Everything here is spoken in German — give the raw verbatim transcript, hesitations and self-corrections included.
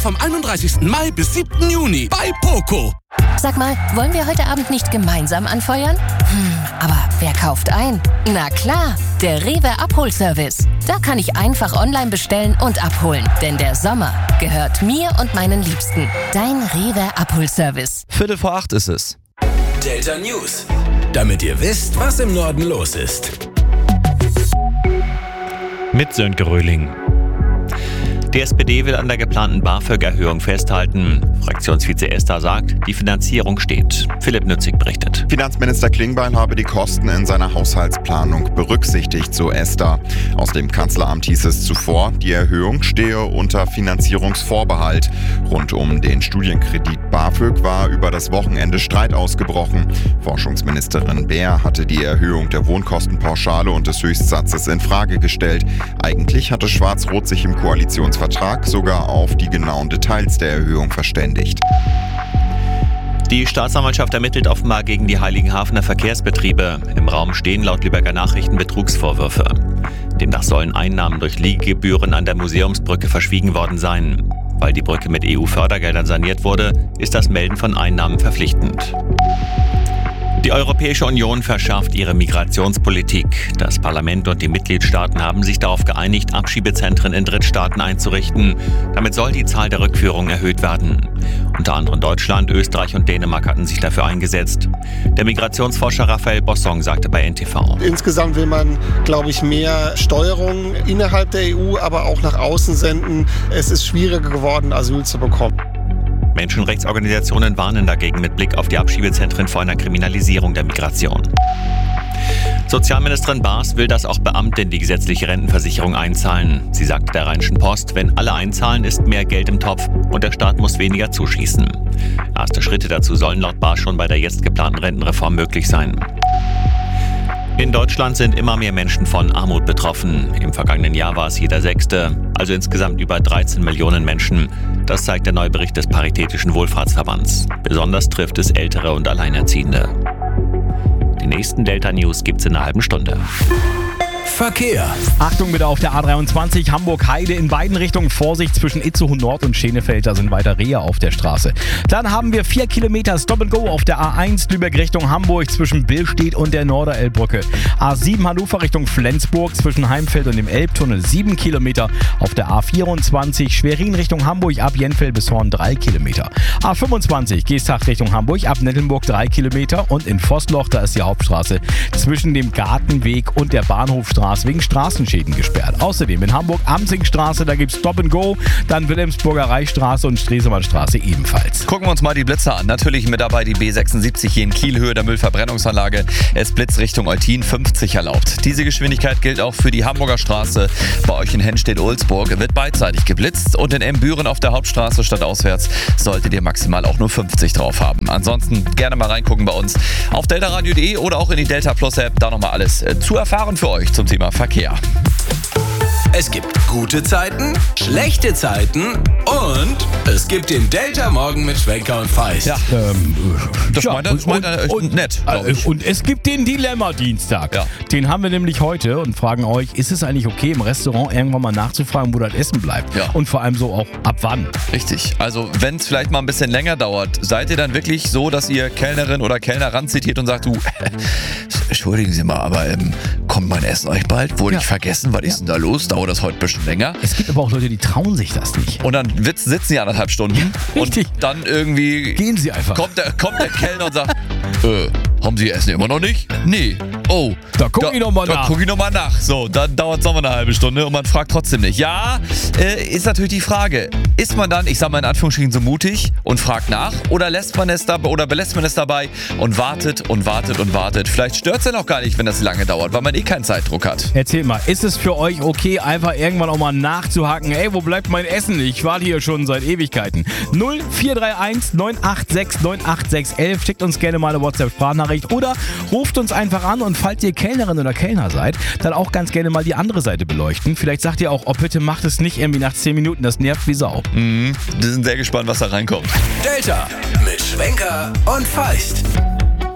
Vom einunddreißigsten Mai bis siebten Juni bei Poco. Sag mal, wollen wir heute Abend nicht gemeinsam anfeuern? Hm, aber wer kauft ein? Na klar, der Rewe Abholservice. Da kann ich einfach online bestellen und abholen. Denn der Sommer gehört mir und meinen Liebsten. Dein Rewe Abholservice. Viertel vor acht ist es. Delta News. Damit ihr wisst, was im Norden los ist. Mit Sönke Röhling. Die S P D will an der geplanten BAföG-Erhöhung festhalten. Fraktionsvize Esther sagt, die Finanzierung steht. Philipp Nützig berichtet. Finanzminister Klingbeil habe die Kosten in seiner Haushaltsplanung berücksichtigt, so Esther. Aus dem Kanzleramt hieß es zuvor, die Erhöhung stehe unter Finanzierungsvorbehalt. Rund um den Studienkredit BAföG war über das Wochenende Streit ausgebrochen. Forschungsministerin Beer hatte die Erhöhung der Wohnkostenpauschale und des Höchstsatzes in Frage gestellt. Eigentlich hatte Schwarz-Rot sich im Koalitionsvertrag sogar auf die genauen Details der Erhöhung verständigt. Die Staatsanwaltschaft ermittelt offenbar gegen die Heiligenhafener Verkehrsbetriebe. Im Raum stehen laut Lübecker Nachrichten Betrugsvorwürfe. Demnach sollen Einnahmen durch Liegegebühren an der Museumsbrücke verschwiegen worden sein. Weil die Brücke mit E U-Fördergeldern saniert wurde, ist das Melden von Einnahmen verpflichtend. Die Europäische Union verschärft ihre Migrationspolitik. Das Parlament und die Mitgliedstaaten haben sich darauf geeinigt, Abschiebezentren in Drittstaaten einzurichten. Damit soll die Zahl der Rückführungen erhöht werden. Unter anderem Deutschland, Österreich und Dänemark hatten sich dafür eingesetzt. Der Migrationsforscher Raphael Bossong sagte bei N T V. Insgesamt will man, glaube ich, mehr Steuerung innerhalb der E U, aber auch nach außen senden. Es ist schwieriger geworden, Asyl zu bekommen. Menschenrechtsorganisationen warnen dagegen mit Blick auf die Abschiebezentren vor einer Kriminalisierung der Migration. Sozialministerin Baas will, dass auch Beamte in die gesetzliche Rentenversicherung einzahlen. Sie sagte der Rheinischen Post, wenn alle einzahlen, ist mehr Geld im Topf und der Staat muss weniger zuschießen. Erste Schritte dazu sollen laut Baas schon bei der jetzt geplanten Rentenreform möglich sein. In Deutschland sind immer mehr Menschen von Armut betroffen. Im vergangenen Jahr war es jeder Sechste, also insgesamt über dreizehn Millionen Menschen. Das zeigt der neue Bericht des Paritätischen Wohlfahrtsverbands. Besonders trifft es Ältere und Alleinerziehende. Die nächsten Delta News gibt's in einer halben Stunde. Verkehr. Achtung bitte auf der A dreiundzwanzig Hamburg-Heide in beiden Richtungen. Vorsicht zwischen Itzehoe Nord und Schenefeld, da sind weiter Rehe auf der Straße. Dann haben wir vier Kilometer Stop and Go auf der A eins Lübeck Richtung Hamburg zwischen Billstedt und der Norderelbbrücke. A sieben Hannover Richtung Flensburg zwischen Heimfeld und dem Elbtunnel sieben Kilometer. Auf der A vierundzwanzig Schwerin Richtung Hamburg ab Jenfeld bis Horn drei Kilometer. A fünfundzwanzig Geesthacht Richtung Hamburg ab Nettelnburg drei Kilometer und in Vossloch, da ist die Hauptstraße zwischen dem Gartenweg und der Bahnhofstraße wegen Straßenschäden gesperrt. Außerdem in Hamburg Amsingstraße, da gibt's Stop and Go, dann Wilhelmsburger Reichstraße und Stresemannstraße ebenfalls. Gucken wir uns mal die Blitzer an. Natürlich mit dabei die B sechsundsiebzig hier in Kiel, Höhe der Müllverbrennungsanlage. Es blitzt Richtung Eutin, fünfzig erlaubt. Diese Geschwindigkeit gilt auch für die Hamburger Straße. Bei euch in Hennstedt-Ulzburg wird beidseitig geblitzt und in Embüren auf der Hauptstraße stadtauswärts solltet ihr maximal auch nur fünfzig drauf haben. Ansonsten gerne mal reingucken bei uns auf deltaradio punkt de oder auch in die Delta Plus App. Da nochmal alles zu erfahren für euch zum Thema Verkehr. Es gibt gute Zeiten, schlechte Zeiten und es gibt den Delta Morgen mit Schwenker und Feist. Ja, ähm, Das ja, meint er, das meint er und, nett, glaub ich. Und es gibt den Dilemma-Dienstag. Ja. Den haben wir nämlich heute und fragen euch, ist es eigentlich okay, im Restaurant irgendwann mal nachzufragen, wo das Essen bleibt? Ja. Und vor allem so auch ab wann? Richtig. Also wenn es vielleicht mal ein bisschen länger dauert, seid ihr dann wirklich so, dass ihr Kellnerin oder Kellner ranzitiert und sagt, du, entschuldigen Sie mal, aber ähm, kommt mein Essen euch bald? Wurde Ja. ich vergessen? Was ist denn da los? Dauert das heute ein bisschen länger? Es gibt aber auch Leute, die trauen sich das nicht. Und dann witz- sitzen sie anderthalb Stunden richtig. und dann irgendwie Gehen sie einfach. kommt der, kommt der Kellner und sagt, äh, haben Sie Ihr Essen immer noch nicht? Nee. Oh. Da guck ich noch mal da nach. guck ich noch mal nach. So, dann dauert es nochmal eine halbe Stunde und man fragt trotzdem nicht. Ja, äh, ist natürlich die Frage, ist man dann, ich sag mal in Anführungsstrichen, so mutig und fragt nach oder lässt man es dabei oder belässt man es dabei und wartet und wartet und wartet. Vielleicht stört es ja noch gar nicht, wenn das lange dauert, weil man eh keinen Zeitdruck hat. Erzählt mal, ist es für euch okay, einfach irgendwann auch mal nachzuhaken? Ey, wo bleibt mein Essen? Ich warte hier schon seit Ewigkeiten. null vier drei eins neun acht sechs neun acht sechs elf. Schickt uns gerne mal eine WhatsApp-Sprachnachricht oder ruft uns einfach an und falls ihr Kellnerin oder Kellner seid, dann auch ganz gerne mal die andere Seite beleuchten. Vielleicht sagt ihr auch, oh bitte macht es nicht irgendwie nach zehn Minuten, das nervt wie Sau. Mhm. Wir sind sehr gespannt, was da reinkommt. Delta mit Schwenker und Feist.